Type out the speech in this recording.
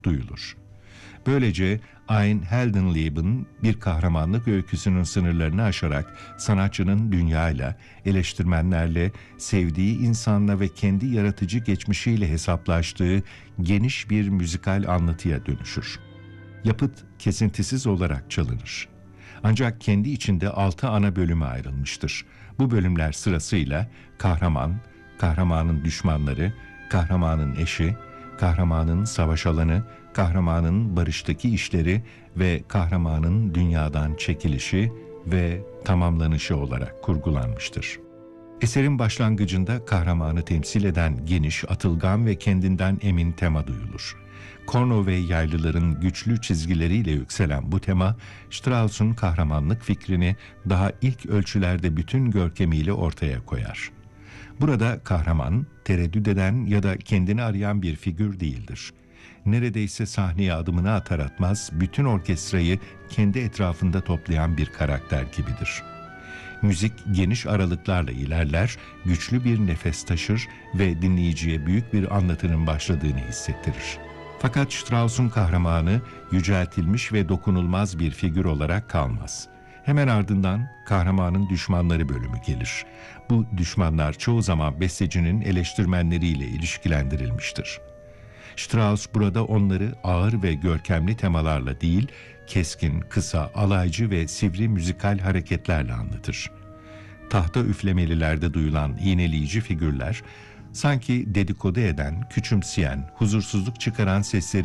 duyulur. Böylece Ein Heldenleben bir kahramanlık öyküsünün sınırlarını aşarak sanatçının dünyayla, eleştirmenlerle, sevdiği insanla ve kendi yaratıcı geçmişiyle hesaplaştığı geniş bir müzikal anlatıya dönüşür. Yapıt kesintisiz olarak çalınır. Ancak kendi içinde 6 ana bölüme ayrılmıştır. Bu bölümler sırasıyla kahraman, kahramanın düşmanları, kahramanın eşi, kahramanın savaş alanı, kahramanın barıştaki işleri ve kahramanın dünyadan çekilişi ve tamamlanışı olarak kurgulanmıştır. Eserin başlangıcında kahramanı temsil eden geniş, atılgan ve kendinden emin tema duyulur. Korno ve yaylıların güçlü çizgileriyle yükselen bu tema, Strauss'un kahramanlık fikrini daha ilk ölçülerde bütün görkemiyle ortaya koyar. Burada kahraman, tereddüt eden ya da kendini arayan bir figür değildir. Neredeyse sahneye adımını atar atmaz, bütün orkestrayı kendi etrafında toplayan bir karakter gibidir. Müzik geniş aralıklarla ilerler, güçlü bir nefes taşır ve dinleyiciye büyük bir anlatının başladığını hissettirir. Fakat Strauss'un kahramanı yüceltilmiş ve dokunulmaz bir figür olarak kalmaz. Hemen ardından kahramanın düşmanları bölümü gelir. Bu düşmanlar çoğu zaman bestecinin eleştirmenleriyle ilişkilendirilmiştir. Strauss burada onları ağır ve görkemli temalarla değil, keskin, kısa, alaycı ve sivri müzikal hareketlerle anlatır. Tahta üflemelilerde duyulan iğneleyici figürler, sanki dedikodu eden, küçümseyen, huzursuzluk çıkaran sesleri